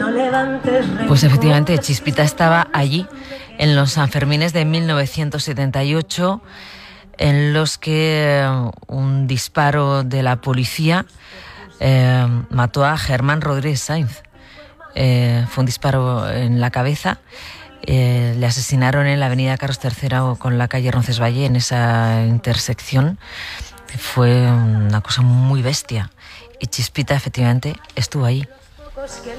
Pues efectivamente, Chispita estaba allí en los Sanfermines de 1978, en los que un disparo de la policía mató a Germán Rodríguez Sainz. Fue un disparo en la cabeza. Le asesinaron en la avenida Carlos III con la calle Roncesvalles, en esa intersección. Fue una cosa muy bestia. Y Chispita efectivamente estuvo allí.